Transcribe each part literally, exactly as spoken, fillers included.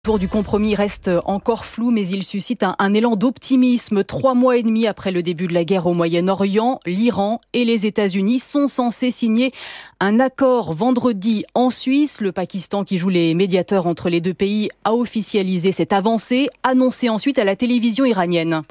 Le tour du compromis reste encore flou, mais il suscite un, un élan d'optimisme. Trois mois et demi après le début de la guerre au Moyen-Orient, l'Iran et les États-Unis sont censés signer un accord vendredi en Suisse. Le Pakistan, qui joue les médiateurs entre les deux pays, a officialisé cette avancée, annoncée ensuite à la télévision iranienne.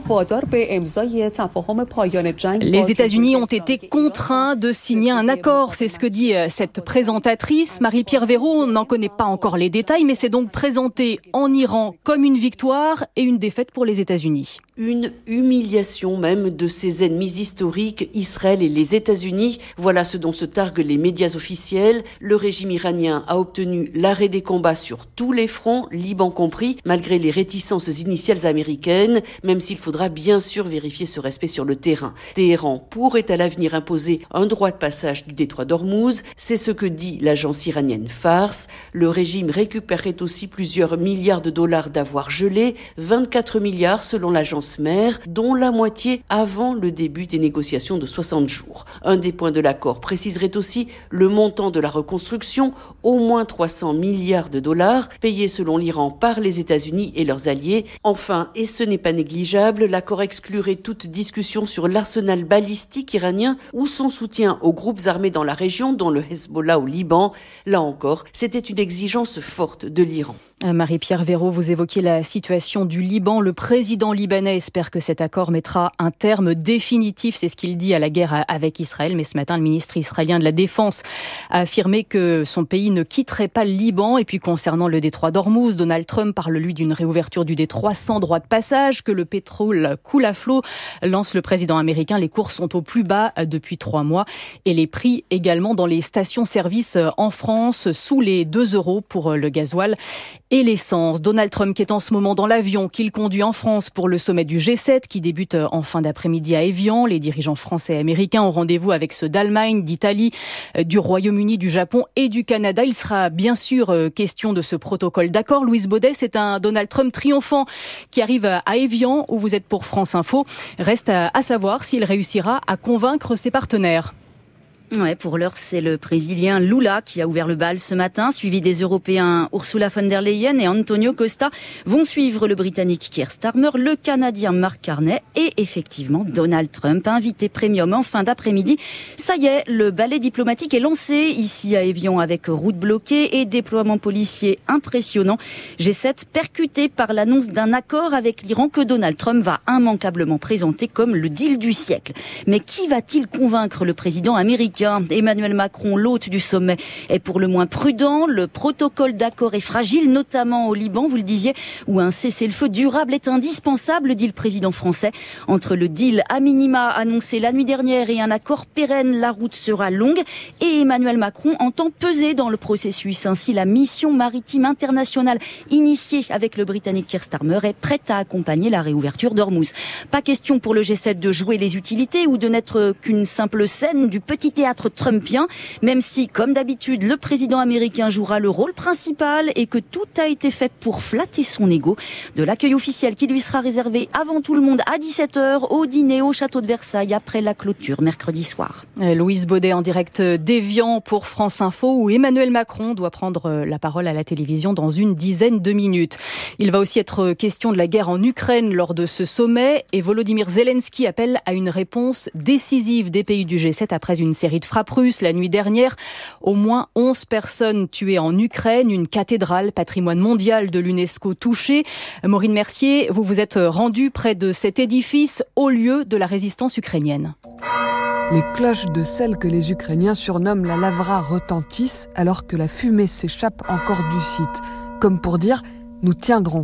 Les États-Unis ont été contraints de signer un accord, c'est ce que dit cette présentatrice. Marie-Pierre Véraud n'en connaît pas encore les détails, mais c'est donc présenté en Iran comme une victoire et une défaite pour les États-Unis. Une humiliation même de ses ennemis historiques, Israël et les États-Unis. Voilà ce dont se targuent les médias officiels. Le régime iranien a obtenu l'arrêt des combats sur tous les fronts, Liban compris, malgré les réticences initiales américaines, même s'il faudra bien sûr vérifier ce respect sur le terrain. Téhéran pourrait à l'avenir imposer un droit de passage du détroit d'Ormuz. C'est ce que dit l'agence iranienne Fars. Le régime récupérerait aussi plusieurs milliards de dollars d'avoirs gelés, vingt-quatre milliards selon l'agence mère, dont la moitié avant le début des négociations de soixante jours. Un des points de l'accord préciserait aussi le montant de la reconstruction, au moins trois cents milliards de dollars, payés selon l'Iran par les États-Unis et leurs alliés. Enfin, et ce n'est pas négligeable, l'accord exclurait toute discussion sur l'arsenal balistique iranien ou son soutien aux groupes armés dans la région, dont le Hezbollah au Liban. Là encore, c'était une exigence forte de l'Iran. Marie-Pierre Véraud, vous évoquiez la situation du Liban. Le président libanais espère que cet accord mettra un terme définitif, c'est ce qu'il dit, à la guerre avec Israël. Mais ce matin, le ministre israélien de la Défense a affirmé que son pays ne quitterait pas le Liban. Et puis concernant le détroit d'Ormuz, Donald Trump parle lui d'une réouverture du détroit sans droit de passage, que le pétrole coule à flot, lance le président américain. Les cours sont au plus bas depuis trois mois et les prix également dans les stations-service en France sous les deux euros pour le gasoil et l'essence. Donald Trump qui est en ce moment dans l'avion qu'il conduit en France pour le sommet du G sept qui débute en fin d'après-midi à Évian. Les dirigeants français et américains ont rendez-vous avec ceux d'Allemagne, d'Italie, du Royaume-Uni, du Japon et du Canada. Il sera bien sûr question de ce protocole d'accord. Louise Baudet, c'est un Donald Trump triomphant qui arrive à Évian où vous êtes pour France Info. Reste à savoir s'il réussira à convaincre ses partenaires. Ouais, pour l'heure, c'est le Brésilien Lula qui a ouvert le bal ce matin, suivi des Européens Ursula von der Leyen et Antonio Costa. Vont suivre le Britannique Keir Starmer, le Canadien Mark Carney et effectivement Donald Trump, invité premium en fin d'après-midi. Ça y est, le ballet diplomatique est lancé ici à Évian avec route bloquée et déploiement policier impressionnant. G sept percuté par l'annonce d'un accord avec l'Iran que Donald Trump va immanquablement présenter comme le deal du siècle. Mais qui va-t-il convaincre le président américain ? Emmanuel Macron, l'hôte du sommet, est pour le moins prudent. Le protocole d'accord est fragile, notamment au Liban, vous le disiez, où un cessez-le-feu durable est indispensable, dit le président français. Entre le deal à minima annoncé la nuit dernière et un accord pérenne, la route sera longue. Et Emmanuel Macron entend peser dans le processus. Ainsi, la mission maritime internationale initiée avec le Britannique Keir Starmer est prête à accompagner la réouverture d'Ormuz. Pas question pour le G sept de jouer les utilités ou de n'être qu'une simple scène du petit théâtre trumpien, même si, comme d'habitude, le président américain jouera le rôle principal et que tout a été fait pour flatter son ego. De l'accueil officiel qui lui sera réservé avant tout le monde à dix-sept heures au dîner au château de Versailles après la clôture mercredi soir. Louise Baudet en direct d'Évian pour France Info où Emmanuel Macron doit prendre la parole à la télévision dans une dizaine de minutes. Il va aussi être question de la guerre en Ukraine lors de ce sommet et Volodymyr Zelensky appelle à une réponse décisive des pays du G sept après une série de frappes russes la nuit dernière. Au moins onze personnes tuées en Ukraine, une cathédrale patrimoine mondial de l'UNESCO touchée. Maureen Mercier, vous vous êtes rendue près de cet édifice au lieu de la résistance ukrainienne. Les cloches de celle que les Ukrainiens surnomment la Lavra retentissent alors que la fumée s'échappe encore du site. Comme pour dire, nous tiendrons.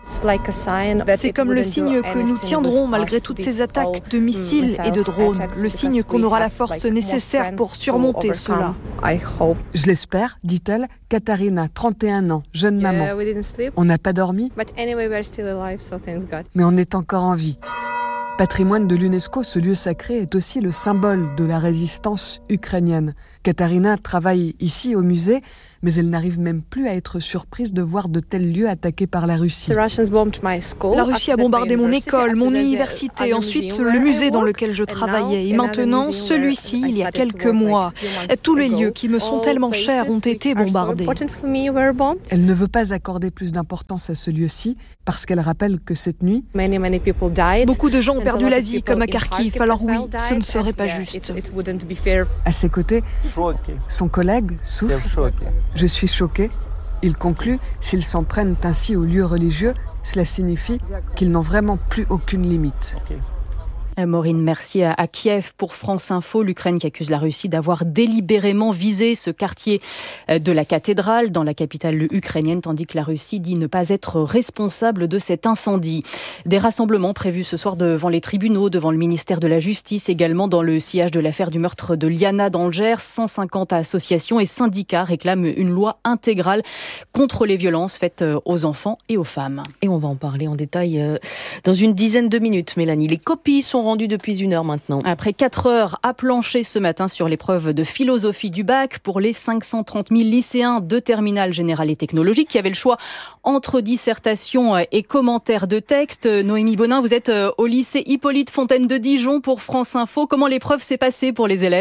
C'est comme le signe que nous tiendrons malgré toutes ces attaques de missiles et de drones. Le signe qu'on aura la force nécessaire pour surmonter cela. Je l'espère, dit-elle, Katharina, trente et un ans, jeune maman. On n'a pas dormi, mais on est encore en vie. Patrimoine de l'UNESCO, ce lieu sacré est aussi le symbole de la résistance ukrainienne. Katarina travaille ici au musée, mais elle n'arrive même plus à être surprise de voir de tels lieux attaqués par la Russie. La Russie a bombardé mon école, mon université, ensuite le musée dans lequel je travaillais, et maintenant celui-ci, il y a quelques mois. Tous les lieux qui me sont tellement chers ont été bombardés. Elle ne veut pas accorder plus d'importance à ce lieu-ci, parce qu'elle rappelle que cette nuit, beaucoup de gens ont perdu la vie, comme à Kharkiv, alors oui, ce ne serait pas juste. À ses côtés, son collègue souffle. Je suis choqué. Il conclut, s'ils s'en prennent ainsi aux lieux religieux, cela signifie qu'ils n'ont vraiment plus aucune limite. Maureen Mercier à Kiev pour France Info. L'Ukraine qui accuse la Russie d'avoir délibérément visé ce quartier de la cathédrale dans la capitale ukrainienne, tandis que la Russie dit ne pas être responsable de cet incendie. Des rassemblements prévus ce soir devant les tribunaux, devant le ministère de la Justice, également dans le sillage de l'affaire du meurtre de Liana dans le Gers. cent cinquante associations et syndicats réclament une loi intégrale contre les violences faites aux enfants et aux femmes. Et on va en parler en détail dans une dizaine de minutes, Mélanie. Les copies sont rendu depuis une heure maintenant. Après quatre heures à plancher ce matin sur l'épreuve de philosophie du bac pour les cinq cent trente mille lycéens de terminale générale et technologique qui avaient le choix entre dissertation et commentaires de texte. Noémie Bonin, vous êtes au lycée Hippolyte Fontaine de Dijon pour France Info. Comment l'épreuve s'est passée pour les élèves ?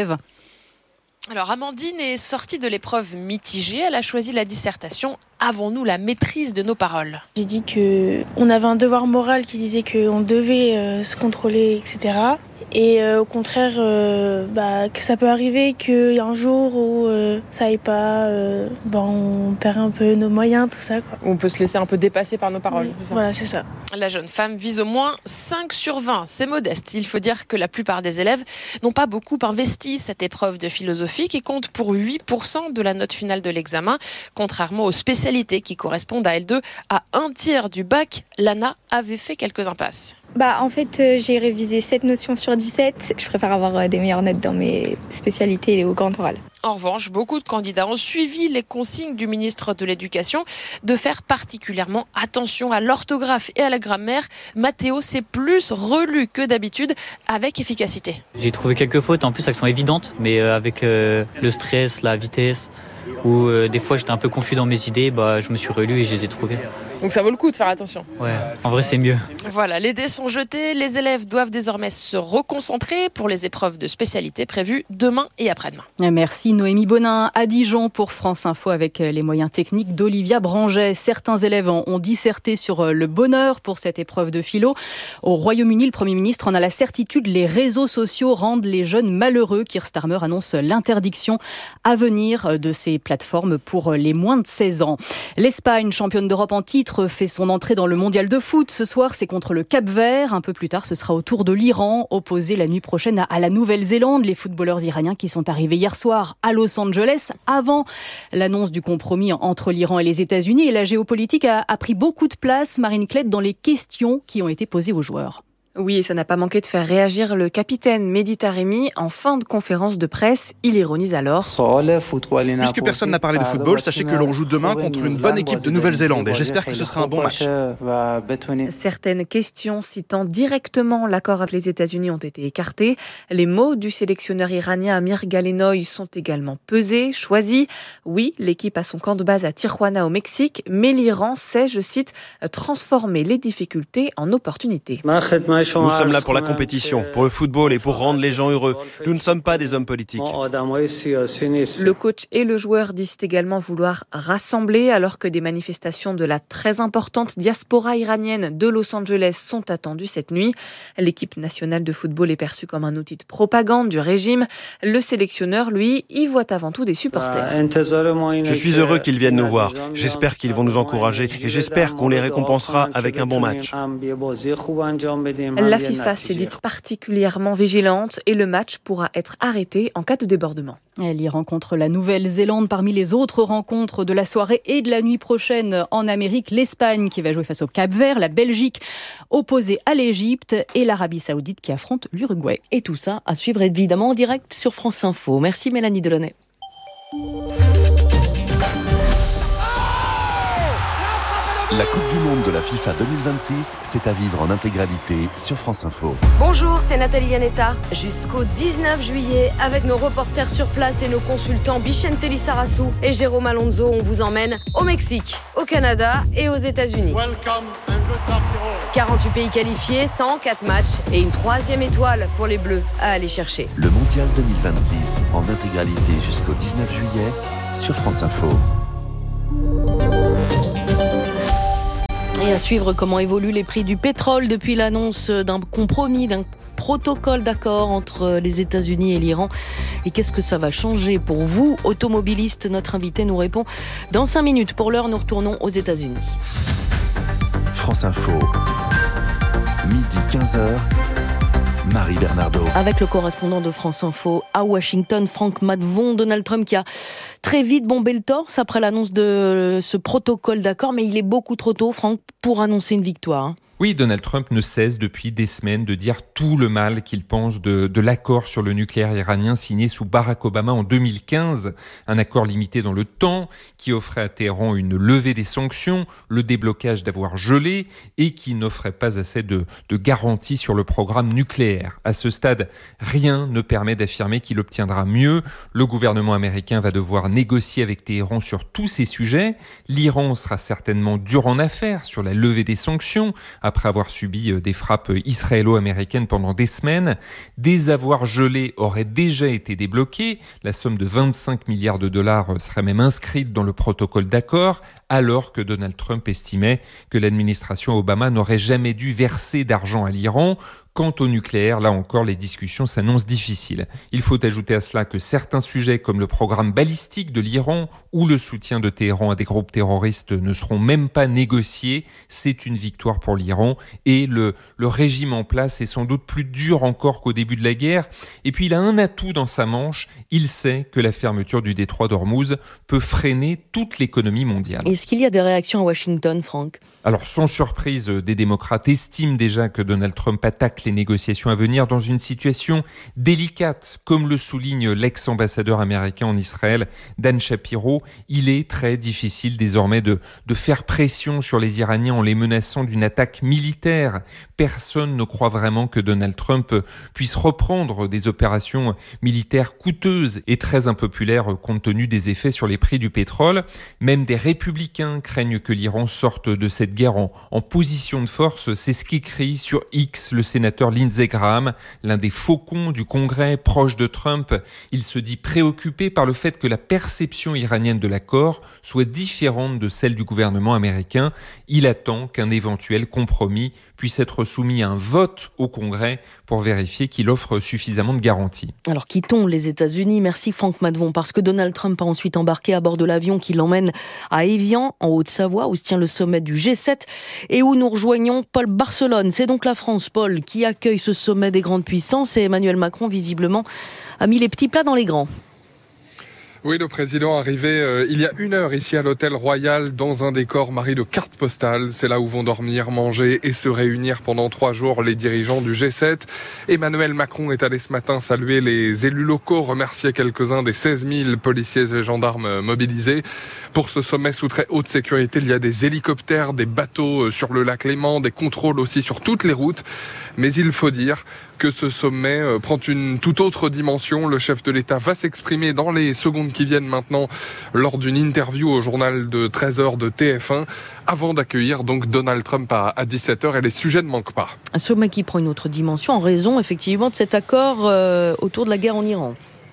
Alors Amandine est sortie de l'épreuve mitigée. Elle a choisi la dissertation « Avons-nous la maîtrise de nos paroles ?» J'ai dit qu'on avait un devoir moral qui disait qu'on devait euh, se contrôler, et cetera. Et euh, au contraire, euh, bah, que ça peut arriver qu'il y a un jour où euh, ça aille pas, euh, bah, on perd un peu nos moyens, tout ça, quoi. On peut se laisser un peu dépasser par nos paroles. Oui, c'est ça. Voilà, c'est ça. La jeune femme vise au moins cinq sur vingt. C'est modeste. Il faut dire que la plupart des élèves n'ont pas beaucoup investi cette épreuve de philosophie qui compte pour huit pour cent de la note finale de l'examen. Contrairement aux spécialités qui correspondent à L deux, à un tiers du bac, Lana avait fait quelques impasses. Bah, en fait, euh, j'ai révisé sept notions sur dix-sept. Je préfère avoir euh, des meilleures notes dans mes spécialités et au grand oral. En revanche, beaucoup de candidats ont suivi les consignes du ministre de l'Éducation de faire particulièrement attention à l'orthographe et à la grammaire. Mathéo s'est plus relu que d'habitude avec efficacité. J'ai trouvé quelques fautes, en plus elles sont évidentes, mais euh, avec euh, le stress, la vitesse, où euh, des fois j'étais un peu confus dans mes idées, bah, je me suis relu et je les ai trouvées. Donc ça vaut le coup de faire attention. Ouais, en vrai c'est mieux. Voilà, les dés sont jetés, les élèves doivent désormais se reconcentrer pour les épreuves de spécialité prévues demain et après-demain. Merci Noémie Bonin à Dijon pour France Info avec les moyens techniques d'Olivia Branget. Certains élèves ont disserté sur le bonheur pour cette épreuve de philo. Au Royaume-Uni, le Premier ministre en a la certitude, les réseaux sociaux rendent les jeunes malheureux. Keir Starmer annonce l'interdiction à venir de ces plateformes pour les moins de seize ans. L'Espagne, championne d'Europe en titre, fait son entrée dans le mondial de foot. Ce soir, c'est contre le Cap-Vert. Un peu plus tard, ce sera au tour de l'Iran, opposé la nuit prochaine à la Nouvelle-Zélande. Les footballeurs iraniens qui sont arrivés hier soir à Los Angeles, avant l'annonce du compromis entre l'Iran et les États-Unis. Et la géopolitique a, a pris beaucoup de place, Marine Klett, dans les questions qui ont été posées aux joueurs. Oui, et ça n'a pas manqué de faire réagir le capitaine Mehdi Taremi en fin de conférence de presse. Il ironise alors. Puisque personne n'a parlé de football, sachez que l'on joue demain contre une bonne équipe de Nouvelle-Zélande et j'espère que ce sera un bon match. Certaines questions citant directement l'accord avec les États-Unis ont été écartées. Les mots du sélectionneur iranien Amir Galenoy sont également pesés, choisis. Oui, l'équipe a son camp de base à Tijuana au Mexique, mais l'Iran sait, je cite, transformer les difficultés en opportunités. Nous sommes là pour la compétition, pour le football et pour rendre les gens heureux. Nous ne sommes pas des hommes politiques. Le coach et le joueur disent également vouloir rassembler alors que des manifestations de la très importante diaspora iranienne de Los Angeles sont attendues cette nuit. L'équipe nationale de football est perçue comme un outil de propagande du régime. Le sélectionneur, lui, y voit avant tout des supporters. Je suis heureux qu'ils viennent nous voir. J'espère qu'ils vont nous encourager et j'espère qu'on les récompensera avec un bon match. La FIFA s'est dite particulièrement vigilante et le match pourra être arrêté en cas de débordement. L'Iran contre la Nouvelle-Zélande. Parmi les autres rencontres de la soirée et de la nuit prochaine en Amérique, l'Espagne qui va jouer face au Cap-Vert, la Belgique opposée à l'Égypte et l'Arabie Saoudite qui affronte l'Uruguay. Et tout ça à suivre évidemment en direct sur France Info. Merci Mélanie Delaunay. La Coupe du Monde de la FIFA deux mille vingt-six, c'est à vivre en intégralité sur France Info. Bonjour, c'est Nathalie Yanetta. Jusqu'au dix-neuf juillet, avec nos reporters sur place et nos consultants Bichente Lissarassou et Jérôme Alonso, on vous emmène au Mexique, au Canada et aux États-Unis. quarante-huit pays qualifiés, cent quatre matchs et une troisième étoile pour les Bleus à aller chercher. Le Mondial deux mille vingt-six en intégralité jusqu'au dix-neuf juillet sur France Info. Et à suivre comment évoluent les prix du pétrole depuis l'annonce d'un compromis, d'un protocole d'accord entre les États-Unis et l'Iran. Et qu'est-ce que ça va changer pour vous, automobilistes? Notre invité nous répond dans cinq minutes. Pour l'heure, nous retournons aux États-Unis. France Info, midi quinze heures. Marie Bernardo. Avec le correspondant de France Info à Washington, Franck Matvon. Donald Trump qui a très vite bombé le torse après l'annonce de ce protocole d'accord, mais il est beaucoup trop tôt, Franck, pour annoncer une victoire. Oui, Donald Trump ne cesse depuis des semaines de dire tout le mal qu'il pense de, de l'accord sur le nucléaire iranien signé sous Barack Obama en deux mille quinze. Un accord limité dans le temps qui offrait à Téhéran une levée des sanctions, le déblocage d'avoir gelé et qui n'offrait pas assez de, de garanties sur le programme nucléaire. À ce stade, rien ne permet d'affirmer qu'il obtiendra mieux. Le gouvernement américain va devoir négocier avec Téhéran sur tous ces sujets. L'Iran sera certainement dur en affaires sur la levée des sanctions, après avoir subi des frappes israélo-américaines pendant des semaines. Des avoirs gelés auraient déjà été débloqués. La somme de vingt-cinq milliards de dollars serait même inscrite dans le protocole d'accord, alors que Donald Trump estimait que l'administration Obama n'aurait jamais dû verser d'argent à l'Iran. Quant au nucléaire, là encore, les discussions s'annoncent difficiles. Il faut ajouter à cela que certains sujets comme le programme balistique de l'Iran ou le soutien de Téhéran à des groupes terroristes ne seront même pas négociés. C'est une victoire pour l'Iran et le, le régime en place est sans doute plus dur encore qu'au début de la guerre. Et puis il a un atout dans sa manche, il sait que la fermeture du détroit d'Ormuz peut freiner toute l'économie mondiale. Est-ce qu'il y a des réactions à Washington, Franck ? Alors sans surprise, des démocrates estiment déjà que Donald Trump attaque les négociations à venir dans une situation délicate. Comme le souligne l'ex-ambassadeur américain en Israël, Dan Shapiro, il est très difficile désormais de, de faire pression sur les Iraniens en les menaçant d'une attaque militaire. Personne ne croit vraiment que Donald Trump puisse reprendre des opérations militaires coûteuses et très impopulaires compte tenu des effets sur les prix du pétrole. Même des républicains craignent que l'Iran sorte de cette guerre en, en position de force. C'est ce qu'écrit sur X le sénateur Lindsey Graham, l'un des faucons du Congrès proche de Trump. Il se dit préoccupé par le fait que la perception iranienne de l'accord soit différente de celle du gouvernement américain. Il attend qu'un éventuel compromis puisse être soumis à un vote au Congrès pour vérifier qu'il offre suffisamment de garanties. Alors quittons les États-Unis, merci Franck Matvon, parce que Donald Trump a ensuite embarqué à bord de l'avion qui l'emmène à Évian, en Haute-Savoie, où se tient le sommet du G sept et où nous rejoignons Paul Barcelone. C'est donc la France, Paul, qui accueille ce sommet des grandes puissances et Emmanuel Macron, visiblement, a mis les petits plats dans les grands. Oui, le président arrivé euh, il y a une heure ici à l'hôtel Royal dans un décor marqué de cartes postales. C'est là où vont dormir, manger et se réunir pendant trois jours les dirigeants du G sept. Emmanuel Macron est allé ce matin saluer les élus locaux, remercier quelques-uns des seize mille policiers et gendarmes mobilisés. Pour ce sommet sous très haute sécurité, il y a des hélicoptères, des bateaux sur le lac Léman, des contrôles aussi sur toutes les routes. Mais il faut dire que ce sommet prend une toute autre dimension. Le chef de l'État va s'exprimer dans les secondes qui viennent maintenant lors d'une interview au journal de treize heures de T F un avant d'accueillir donc Donald Trump à, à dix-sept heures et les sujets ne manquent pas. Un sommet qui prend une autre dimension en raison effectivement de cet accord euh, autour de la guerre en Iran.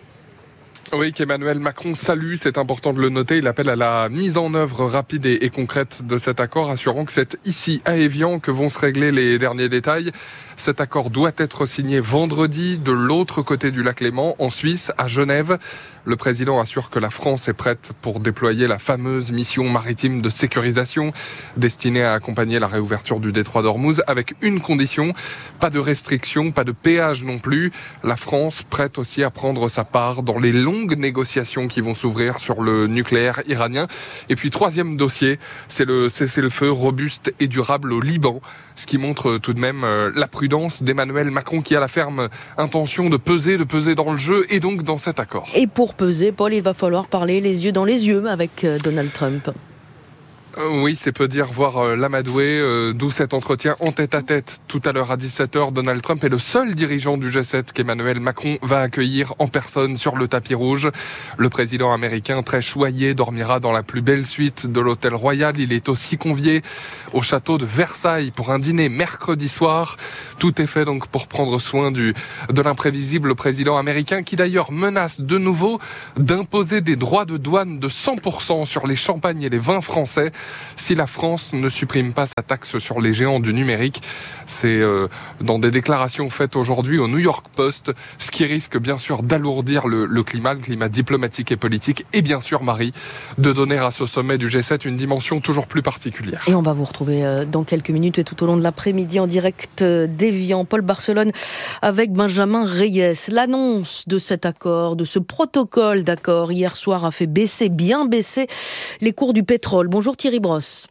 Oui, qu'Emmanuel Macron salue, c'est important de le noter. Il appelle à la mise en œuvre rapide et, et concrète de cet accord, assurant que c'est ici, à Évian, que vont se régler les derniers détails. Cet accord doit être signé vendredi de l'autre côté du lac Léman, en Suisse, à Genève. Le président assure que la France est prête pour déployer la fameuse mission maritime de sécurisation destinée à accompagner la réouverture du détroit d'Ormuz avec une condition, pas de restrictions, pas de péage non plus. La France prête aussi à prendre sa part dans les longues négociations qui vont s'ouvrir sur le nucléaire iranien. Et puis troisième dossier, c'est le cessez-le-feu robuste et durable au Liban, ce qui montre tout de même la prudence d'Emmanuel Macron qui a la ferme intention de peser, de peser dans le jeu et donc dans cet accord. Et pour peser, Paul, il va falloir parler les yeux dans les yeux avec Donald Trump. Euh, oui, c'est peu dire, voire euh, l'amadouer, euh, d'où cet entretien en tête-à-tête. Tout à l'heure à dix-sept heures, Donald Trump est le seul dirigeant du G sept qu'Emmanuel Macron va accueillir en personne sur le tapis rouge. Le président américain, très choyé, dormira dans la plus belle suite de l'hôtel Royal. Il est aussi convié au château de Versailles pour un dîner mercredi soir. Tout est fait donc pour prendre soin du, de l'imprévisible président américain qui d'ailleurs menace de nouveau d'imposer des droits de douane de cent pour cent sur les champagnes et les vins français si la France ne supprime pas sa taxe sur les géants du numérique. C'est euh, dans des déclarations faites aujourd'hui au New York Post, ce qui risque bien sûr d'alourdir le, le climat, le climat diplomatique et politique, et bien sûr, Marie, de donner à ce sommet du G sept une dimension toujours plus particulière. Et on va vous retrouver dans quelques minutes et tout au long de l'après-midi en direct d'Évian, Paul Barcelone, avec Benjamin Reyes. L'annonce de cet accord, de ce protocole d'accord, hier soir a fait baisser, bien baisser, les cours du pétrole. Bonjour Thierry Brosse.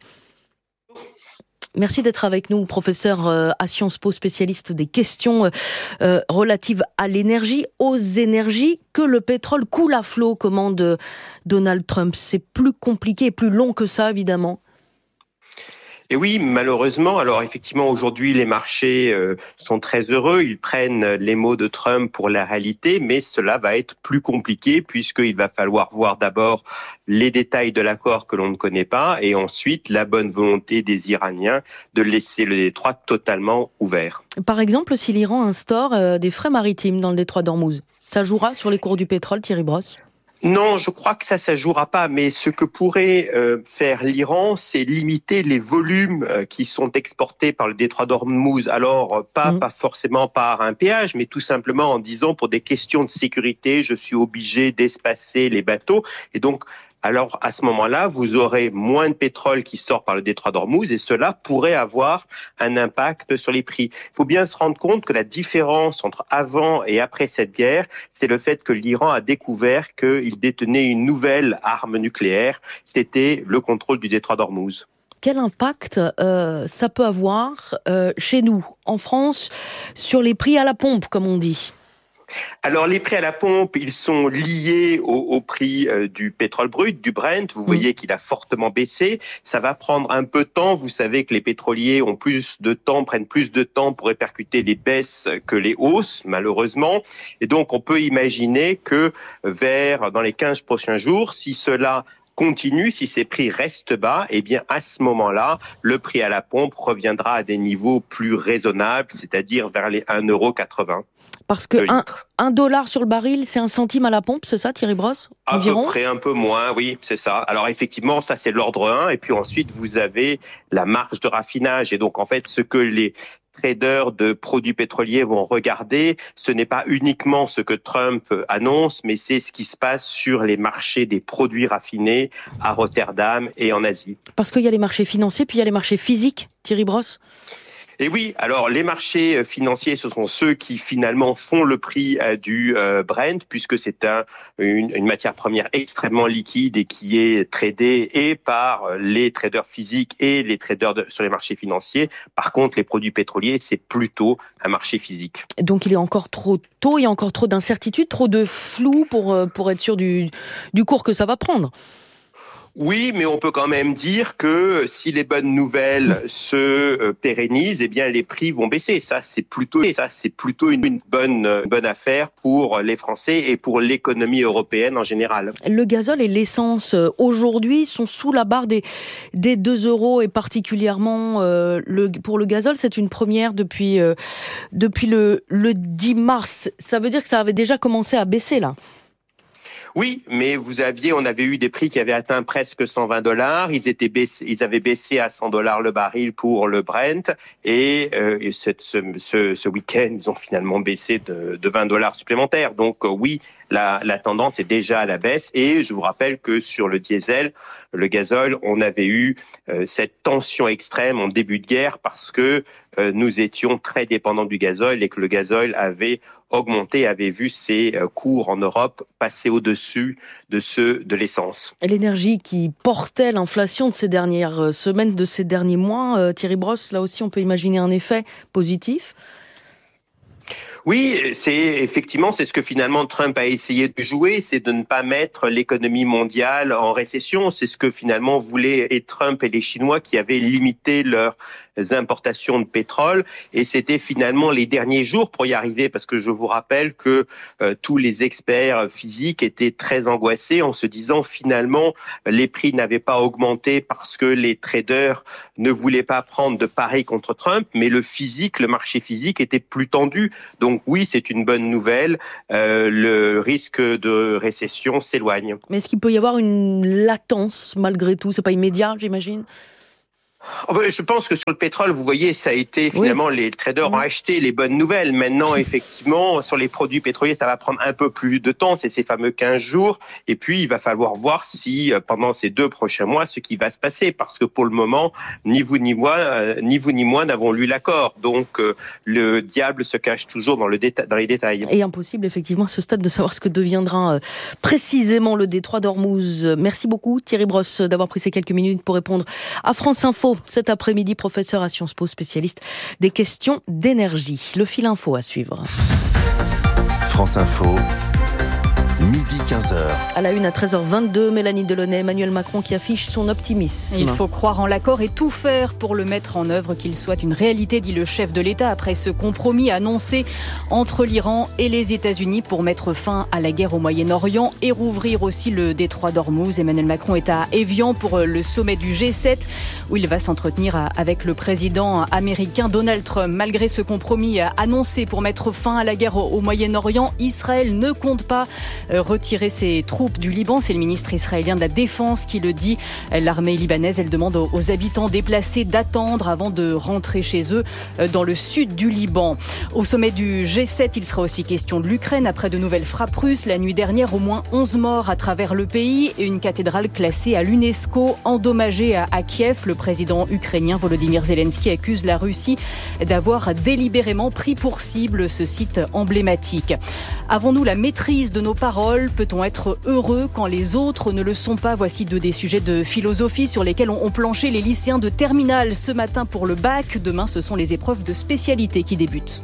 Merci d'être avec nous, professeur à Sciences Po, spécialiste des questions euh, relatives à l'énergie, aux énergies. Que le pétrole coule à flot, commande Donald Trump. C'est plus compliqué et plus long que ça, évidemment. Et oui, malheureusement, alors effectivement aujourd'hui les marchés euh, sont très heureux, ils prennent les mots de Trump pour la réalité, mais cela va être plus compliqué puisqu'il va falloir voir d'abord les détails de l'accord que l'on ne connaît pas et ensuite la bonne volonté des Iraniens de laisser le détroit totalement ouvert. Par exemple, si l'Iran instaure euh, des frais maritimes dans le détroit d'Ormuz, ça jouera sur les cours du pétrole, Thierry Brosse ? Non, je crois que ça, ça jouera pas. Mais ce que pourrait euh, faire l'Iran, c'est limiter les volumes euh, qui sont exportés par le détroit d'Ormuz. Alors, pas, mmh. pas forcément par un péage, mais tout simplement en disant pour des questions de sécurité, je suis obligé d'espacer les bateaux. Et donc, alors à ce moment-là, vous aurez moins de pétrole qui sort par le détroit d'Ormuz et cela pourrait avoir un impact sur les prix. Il faut bien se rendre compte que la différence entre avant et après cette guerre, c'est le fait que l'Iran a découvert qu'il détenait une nouvelle arme nucléaire, c'était le contrôle du détroit d'Ormuz. Quel impact euh, ça peut avoir euh, chez nous, en France, sur les prix à la pompe, comme on dit ? Alors les prix à la pompe, ils sont liés au, au prix euh, du pétrole brut, du Brent. Vous voyez mmh. qu'il a fortement baissé. Ça va prendre un peu de temps. Vous savez que les pétroliers ont plus de temps, prennent plus de temps pour répercuter les baisses que les hausses, malheureusement. Et donc on peut imaginer que vers dans les quinze prochains jours, si cela continue, si ces prix restent bas, eh bien à ce moment-là, le prix à la pompe reviendra à des niveaux plus raisonnables, c'est-à-dire vers les un euro quatre-vingts. Parce que un, un dollar sur le baril, c'est un centime à la pompe, c'est ça Thierry Brosse ? Environ ? À peu près, un peu moins, oui, c'est ça. Alors effectivement, ça c'est l'ordre un, et puis ensuite vous avez la marge de raffinage, et donc en fait ce que les traders de produits pétroliers vont regarder, ce n'est pas uniquement ce que Trump annonce, mais c'est ce qui se passe sur les marchés des produits raffinés à Rotterdam et en Asie. Parce qu'il y a les marchés financiers, puis il y a les marchés physiques, Thierry Brosse ? Et oui, alors les marchés financiers, ce sont ceux qui finalement font le prix euh, du euh, Brent, puisque c'est un, une, une matière première extrêmement liquide et qui est tradée et par les traders physiques et les traders de, sur les marchés financiers. Par contre, les produits pétroliers, c'est plutôt un marché physique. Donc il est encore trop tôt, il y a encore trop d'incertitudes, trop de flou pour, pour être sûr du, du cours que ça va prendre. Oui, mais on peut quand même dire que si les bonnes nouvelles se pérennisent, eh bien les prix vont baisser. Ça, c'est plutôt, ça, c'est plutôt une, une bonne, une bonne affaire pour les Français et pour l'économie européenne en général. Le gazole et l'essence aujourd'hui sont sous la barre des des deux euros et particulièrement euh, le pour le gazole, c'est une première depuis euh, depuis le le dix mars. Ça veut dire que ça avait déjà commencé à baisser là. Oui, mais vous aviez, on avait eu des prix qui avaient atteint presque cent vingt dollars. Ils étaient baissés, ils avaient baissé à cent dollars le baril pour le Brent. Et, euh, et ce, ce, ce week-end, ils ont finalement baissé de, de vingt dollars supplémentaires. Donc euh, oui, la, la tendance est déjà à la baisse. Et je vous rappelle que sur le diesel, le gazole, on avait eu euh, cette tension extrême en début de guerre parce que euh, nous étions très dépendants du gazole et que le gazole avait augmenté, avait vu ses cours en Europe passer au-dessus de ceux de l'essence. Et l'énergie qui portait l'inflation de ces dernières semaines, de ces derniers mois, euh, Thierry Brosse, là aussi on peut imaginer un effet positif ? Oui, c'est effectivement, c'est ce que finalement Trump a essayé de jouer, c'est de ne pas mettre l'économie mondiale en récession. C'est ce que finalement voulaient et Trump et les Chinois qui avaient limité leurs importations de pétrole. Et c'était finalement les derniers jours pour y arriver, parce que je vous rappelle que euh, tous les experts physiques étaient très angoissés en se disant finalement les prix n'avaient pas augmenté parce que les traders ne voulaient pas prendre de paris contre Trump, mais le physique, le marché physique était plus tendu. Donc oui, c'est une bonne nouvelle. Euh, le risque de récession s'éloigne. Mais est-ce qu'il peut y avoir une latence malgré tout ? C'est pas immédiat, j'imagine ? Je pense que sur le pétrole, vous voyez, ça a été finalement, oui. les traders ont acheté les bonnes nouvelles. Maintenant, effectivement, sur les produits pétroliers, ça va prendre un peu plus de temps, c'est ces fameux quinze jours. Et puis, il va falloir voir si, pendant ces deux prochains mois, ce qui va se passer. Parce que pour le moment, ni vous ni moi, euh, ni vous ni moi n'avons lu l'accord. Donc, euh, le diable se cache toujours dans, le déta- dans les détails. Et impossible, effectivement, à ce stade, de savoir ce que deviendra euh, précisément le détroit d'Ormuz. Merci beaucoup, Thierry Brosse, d'avoir pris ces quelques minutes pour répondre à France Info. Cet après-midi, professeur à Sciences Po, spécialiste des questions d'énergie. Le fil info à suivre. France Info. Midi quinze heures. À la une à treize heures vingt-deux, Mélanie Delaunay, Emmanuel Macron qui affiche son optimisme. Il faut croire en l'accord et tout faire pour le mettre en œuvre, qu'il soit une réalité, dit le chef de l'État, après ce compromis annoncé entre l'Iran et les États-Unis pour mettre fin à la guerre au Moyen-Orient et rouvrir aussi le détroit d'Ormuz. Emmanuel Macron est à Évian pour le sommet du G sept où il va s'entretenir avec le président américain Donald Trump. Malgré ce compromis annoncé pour mettre fin à la guerre au Moyen-Orient, Israël ne compte pas retirer ses troupes du Liban. C'est le ministre israélien de la Défense qui le dit. L'armée libanaise, elle demande aux habitants déplacés d'attendre avant de rentrer chez eux dans le sud du Liban. Au sommet du G sept, il sera aussi question de l'Ukraine après de nouvelles frappes russes. La nuit dernière, au moins onze morts à travers le pays et une cathédrale classée à l'UNESCO endommagée à Kiev. Le président ukrainien Volodymyr Zelensky accuse la Russie d'avoir délibérément pris pour cible ce site emblématique. Avons-nous la maîtrise de nos paroles ? Peut-on être heureux quand les autres ne le sont pas ? Voici deux des sujets de philosophie sur lesquels ont planché les lycéens de terminale ce matin pour le bac. Demain, ce sont les épreuves de spécialité qui débutent.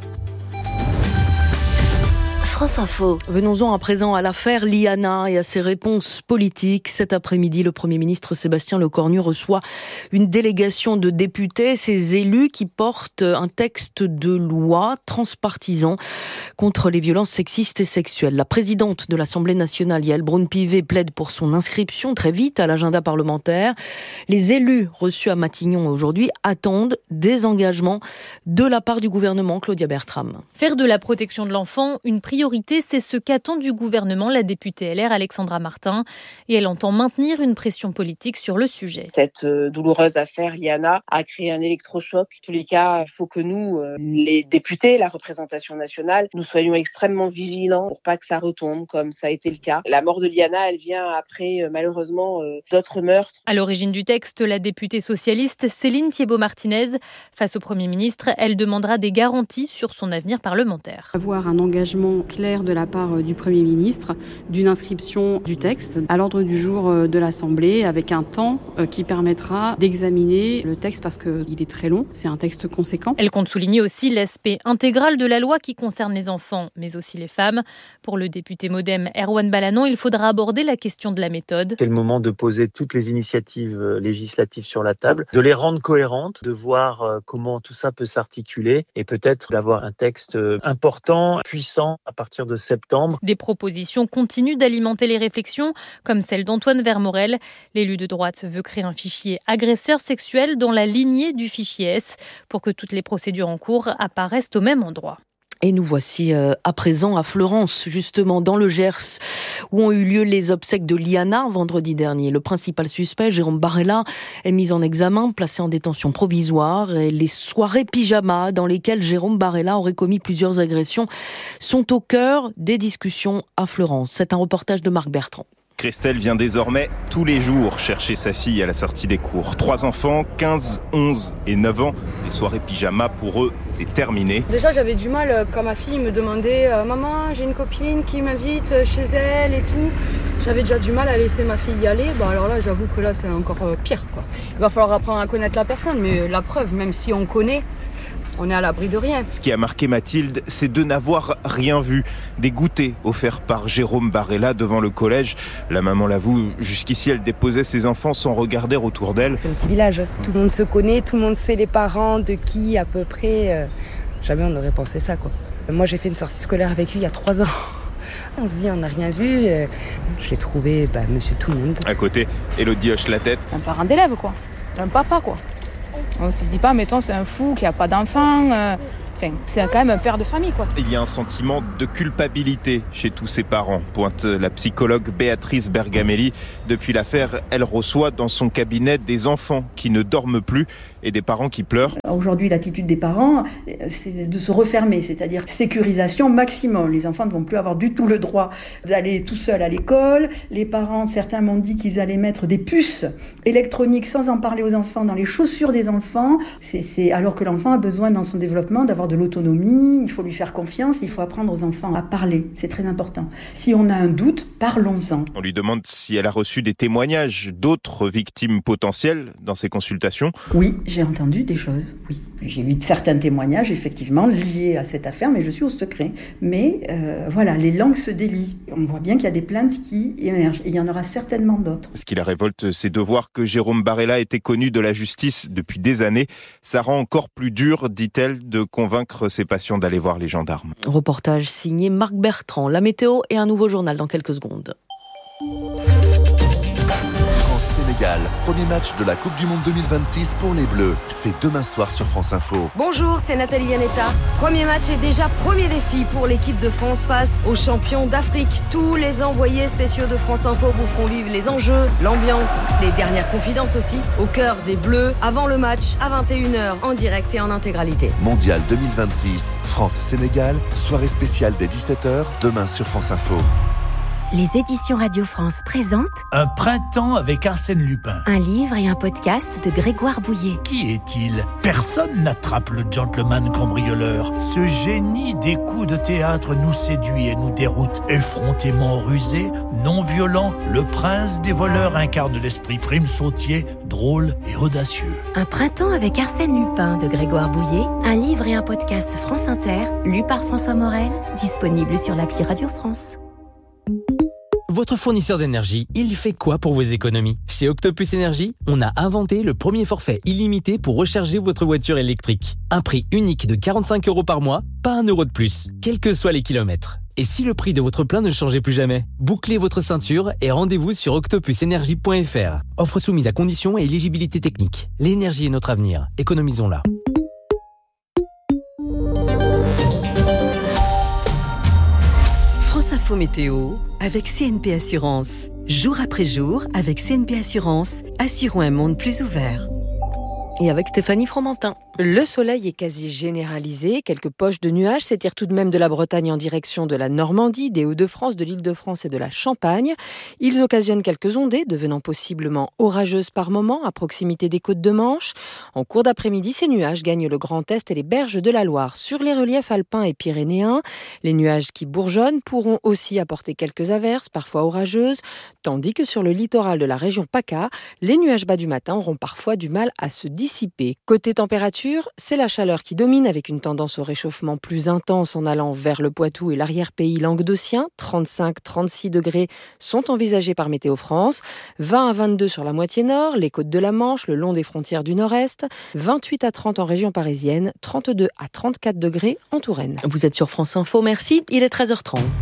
France Info. Venons-en à présent à l'affaire Liana et à ses réponses politiques. Cet après-midi, le Premier ministre Sébastien Lecornu reçoit une délégation de députés, ces élus qui portent un texte de loi transpartisan contre les violences sexistes et sexuelles. La présidente de l'Assemblée nationale, Yaël Braun-Pivet, plaide pour son inscription très vite à l'agenda parlementaire. Les élus reçus à Matignon aujourd'hui attendent des engagements de la part du gouvernement. Claudia Bertram. Faire de la protection de l'enfant une priorité, c'est ce qu'attend du gouvernement la députée L R Alexandra Martin, et elle entend maintenir une pression politique sur le sujet. Cette euh, douloureuse affaire Liana a créé un électrochoc. En tous les cas, il faut que nous, euh, les députés, la représentation nationale, nous soyons extrêmement vigilants pour pas que ça retombe comme ça a été le cas. La mort de Liana, elle vient après euh, malheureusement euh, d'autres meurtres. À l'origine du texte, la députée socialiste Céline Thiébaut-Martinez, face au Premier ministre, elle demandera des garanties sur son avenir parlementaire. Avoir un engagement clair de la part du Premier ministre d'une inscription du texte à l'ordre du jour de l'Assemblée avec un temps qui permettra d'examiner le texte parce qu'il est très long, c'est un texte conséquent. Elle compte souligner aussi l'aspect intégral de la loi qui concerne les enfants mais aussi les femmes. Pour le député Modem Erwan Balanon, il faudra aborder la question de la méthode. C'est le moment de poser toutes les initiatives législatives sur la table, de les rendre cohérentes, de voir comment tout ça peut s'articuler et peut-être d'avoir un texte important, puissant à partir de septembre. Des propositions continuent d'alimenter les réflexions, comme celle d'Antoine Vermorel. L'élu de droite veut créer un fichier agresseur sexuel dans la lignée du fichier S pour que toutes les procédures en cours apparaissent au même endroit. Et nous voici euh, à présent à Fleurance, justement dans le Gers, où ont eu lieu les obsèques de Liana vendredi dernier. Le principal suspect, Jérôme Barella, est mis en examen, placé en détention provisoire. Et les soirées pyjama dans lesquelles Jérôme Barella aurait commis plusieurs agressions sont au cœur des discussions à Fleurance. C'est un reportage de Marc Bertrand. Christelle vient désormais tous les jours chercher sa fille à la sortie des cours. Trois enfants, quinze, onze et neuf ans. Les soirées pyjama, pour eux, c'est terminé. Déjà, j'avais du mal quand ma fille me demandait euh, « Maman, j'ai une copine qui m'invite chez elle et tout ». J'avais déjà du mal à laisser ma fille y aller. Bah, alors là, j'avoue que là, c'est encore euh, pire, quoi. Il va falloir apprendre à connaître la personne, mais la preuve, même si on connaît, on est à l'abri de rien. Ce qui a marqué Mathilde, c'est de n'avoir rien vu. Des goûters offerts par Jérôme Barella devant le collège. La maman l'avoue, jusqu'ici elle déposait ses enfants sans regarder autour d'elle. C'est un petit village, tout le monde se connaît, tout le monde sait les parents, de qui à peu près. Jamais on n'aurait pensé ça, quoi. Moi j'ai fait une sortie scolaire avec lui il y a trois ans. On se dit, on n'a rien vu. J'ai trouvé bah, monsieur tout le monde. À côté, Elodie hoche la tête. Un parent d'élève, quoi. Un papa, quoi. On se dit pas, mettons, c'est un fou qui n'a pas d'enfant. Euh... Enfin, c'est quand même un père de famille, quoi. Il y a un sentiment de culpabilité chez tous ses parents, pointe la psychologue Béatrice Bergamelli. Depuis l'affaire, elle reçoit dans son cabinet des enfants qui ne dorment plus et des parents qui pleurent. Aujourd'hui, l'attitude des parents, c'est de se refermer, c'est-à-dire sécurisation maximum. Les enfants ne vont plus avoir du tout le droit d'aller tout seuls à l'école. Les parents, certains m'ont dit qu'ils allaient mettre des puces électroniques sans en parler aux enfants dans les chaussures des enfants. C'est, c'est alors que l'enfant a besoin dans son développement d'avoir de l'autonomie, il faut lui faire confiance, il faut apprendre aux enfants à parler, c'est très important. Si on a un doute, parlons-en. On lui demande si elle a reçu des témoignages d'autres victimes potentielles dans ses consultations. Oui, j'ai entendu des choses, oui. J'ai eu certains témoignages, effectivement, liés à cette affaire, mais je suis au secret. Mais euh, voilà, les langues se délient. On voit bien qu'il y a des plaintes qui émergent, et il y en aura certainement d'autres. Ce qui la révolte, c'est de voir que Jérôme Barella était connu de la justice depuis des années. Ça rend encore plus dur, dit-elle, de convaincre ses patients d'aller voir les gendarmes. Reportage signé Marc Bertrand. La météo et un nouveau journal dans quelques secondes. Sénégal, premier match de la Coupe du Monde deux mille vingt-six pour les Bleus. C'est demain soir sur France Info. Bonjour, c'est Nathalie Yanetta. Premier match et déjà premier défi pour l'équipe de France face aux champions d'Afrique. Tous les envoyés spéciaux de France Info vous feront vivre les enjeux, l'ambiance, les dernières confidences aussi, au cœur des Bleus, avant le match, à vingt et une heures, en direct et en intégralité. Mondial deux mille vingt-six, France-Sénégal, soirée spéciale dès dix-sept heures, demain sur France Info. Les éditions Radio France présentent Un printemps avec Arsène Lupin. Un livre et un podcast de Grégoire Bouillet. Qui est-il ? Personne n'attrape le gentleman cambrioleur. Ce génie des coups de théâtre nous séduit et nous déroute. Effrontément rusé, non violent, le prince des voleurs incarne l'esprit prime sautier, drôle et audacieux. Un printemps avec Arsène Lupin de Grégoire Bouillet. Un livre et un podcast France Inter, lu par François Morel, disponible sur l'appli Radio France. Votre fournisseur d'énergie, il fait quoi pour vos économies ? Chez Octopus Énergie, on a inventé le premier forfait illimité pour recharger votre voiture électrique. Un prix unique de quarante-cinq euros par mois, pas un euro de plus, quels que soient les kilomètres. Et si le prix de votre plein ne changeait plus jamais ? Bouclez votre ceinture et rendez-vous sur octopus énergie point f r. Offre soumise à conditions et éligibilité technique. L'énergie est notre avenir, économisons-la. France Info Météo avec C N P Assurance. Jour après jour, avec C N P Assurance, assurons un monde plus ouvert. Et avec Stéphanie Fromentin. Le soleil est quasi généralisé. Quelques poches de nuages s'étirent tout de même de la Bretagne en direction de la Normandie, des Hauts-de-France, de l'Île-de-France et de la Champagne. Ils occasionnent quelques ondées, devenant possiblement orageuses par moments à proximité des côtes de Manche. En cours d'après-midi, ces nuages gagnent le Grand Est et les berges de la Loire. Sur les reliefs alpins et pyrénéens, les nuages qui bourgeonnent pourront aussi apporter quelques averses, parfois orageuses, tandis que sur le littoral de la région PACA, les nuages bas du matin auront parfois du mal à se dissiper. Côté température, c'est la chaleur qui domine avec une tendance au réchauffement plus intense en allant vers le Poitou et l'arrière-pays languedocien. trente-cinq à trente-six degrés sont envisagés par Météo France. vingt à vingt-deux sur la moitié nord, les côtes de la Manche, le long des frontières du nord-est. vingt-huit à trente en région parisienne. trente-deux à trente-quatre degrés en Touraine. Vous êtes sur France Info, merci. Il est treize heures trente.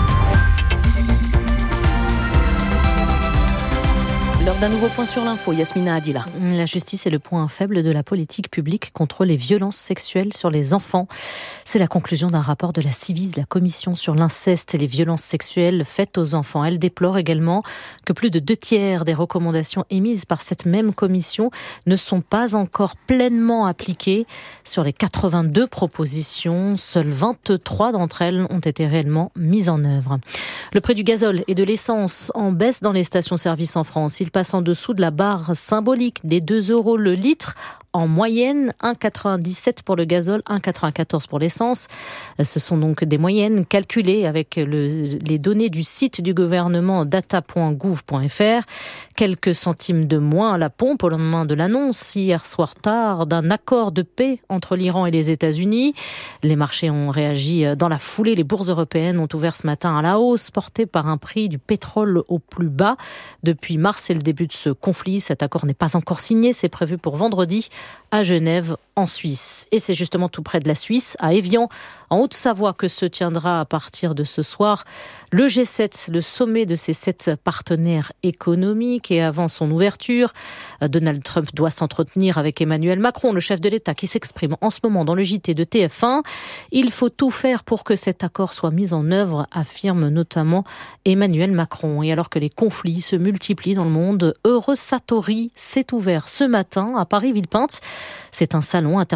L'heure d'un nouveau point sur l'info, Yasmina Adila. La justice est le point faible de la politique publique contre les violences sexuelles sur les enfants. C'est la conclusion d'un rapport de la Civis, la commission sur l'inceste et les violences sexuelles faites aux enfants. Elle déplore également que plus de deux tiers des recommandations émises par cette même commission ne sont pas encore pleinement appliquées. Sur les quatre-vingt-deux propositions, seules vingt-trois d'entre elles ont été réellement mises en œuvre. Le prix du gazole et de l'essence en baisse dans les stations-service en France. Il passe en dessous de la barre symbolique des deux euros le litre en moyenne, un virgule quatre-vingt-dix-sept pour le gazole, un virgule quatre-vingt-quatorze pour l'essence. Ce sont donc des moyennes calculées avec le, les données du site du gouvernement data point gouv point f r. Quelques centimes de moins à la pompe au lendemain de l'annonce hier soir tard d'un accord de paix entre l'Iran et les États-Unis. Les marchés ont réagi dans la foulée. Les bourses européennes ont ouvert ce matin à la hausse, portées par un prix du pétrole au plus bas depuis mars et le début de ce conflit. Cet accord n'est pas encore signé. C'est prévu pour vendredi à Genève, en Suisse. Et c'est justement tout près de la Suisse, à Évian, en Haute-Savoie, que se tiendra à partir de ce soir le G sept, le sommet de ces sept partenaires économiques. Et avant son ouverture, Donald Trump doit s'entretenir avec Emmanuel Macron, le chef de l'État, qui s'exprime en ce moment dans le J T de T F un. Il faut tout faire pour que cet accord soit mis en œuvre, affirme notamment Emmanuel Macron. Et alors que les conflits se multiplient dans le monde, Eurosatory s'est ouvert ce matin à Paris-Villepinte. C'est un salon international